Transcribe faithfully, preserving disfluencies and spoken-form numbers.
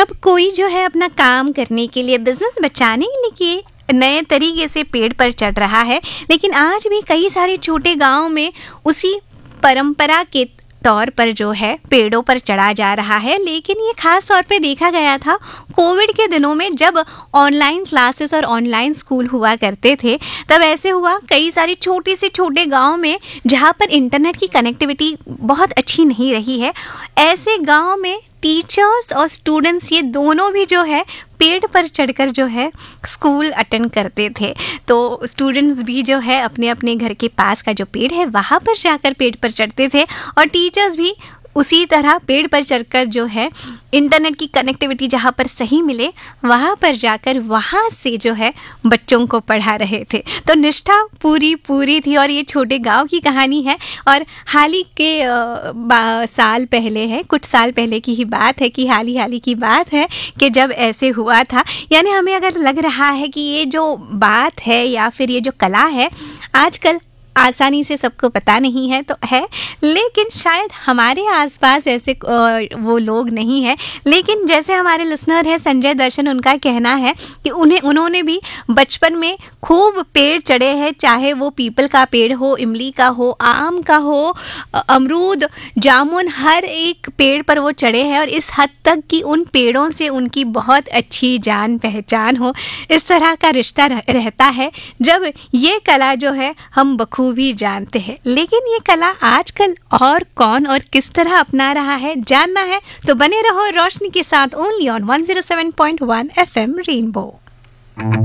अब कोई जो है अपना काम करने के लिए, बिजनेस बचाने के लिए नए तरीके से पेड़ पर चढ़ रहा है, लेकिन आज भी कई सारे छोटे गांव में उसी परंपरा के तौर पर जो है पेड़ों पर चढ़ा जा रहा है। लेकिन ये खास तौर पे देखा गया था कोविड के दिनों में, जब ऑनलाइन क्लासेस और ऑनलाइन स्कूल हुआ करते थे, तब ऐसे हुआ कई सारे छोटे से छोटे गांव में जहां पर इंटरनेट की कनेक्टिविटी बहुत अच्छी नहीं रही है, ऐसे गांव में टीचर्स और स्टूडेंट्स ये दोनों भी जो है पेड़ पर चढ़कर जो है स्कूल अटेंड करते थे। तो स्टूडेंट्स भी जो है अपने अपने घर के पास का जो पेड़ है वहाँ पर जाकर पेड़ पर चढ़ते थे, और टीचर्स भी उसी तरह पेड़ पर चढ़कर जो है इंटरनेट की कनेक्टिविटी जहाँ पर सही मिले वहाँ पर जाकर वहाँ से जो है बच्चों को पढ़ा रहे थे। तो निष्ठा पूरी पूरी थी, और ये छोटे गांव की कहानी है। और हाल ही के आ, साल पहले है, कुछ साल पहले की ही बात है कि हाल ही हाल ही की बात है कि जब ऐसे हुआ था। यानी हमें अगर लग रहा है कि ये जो बात है या फिर ये जो कला है आजकल आसानी से सबको पता नहीं है, तो है, लेकिन शायद हमारे आसपास ऐसे वो लोग नहीं हैं। लेकिन जैसे हमारे लिसनर है संजय दर्शन, उनका कहना है कि उन्हें उन्होंने भी बचपन में खूब पेड़ चढ़े हैं, चाहे वो पीपल का पेड़ हो, इमली का हो, आम का हो, अमरूद, जामुन, हर एक पेड़ पर वो चढ़े हैं, और इस हद तक कि उन पेड़ों से उनकी बहुत अच्छी जान पहचान हो। इस तरह का रिश्ता रहता है जब ये कला जो है हम बखूबी भी जानते हैं। लेकिन ये कला आजकल और कौन और किस तरह अपना रहा है, जानना है तो बने रहो रोशनी के साथ, only on one zero seven point one FM rainbow.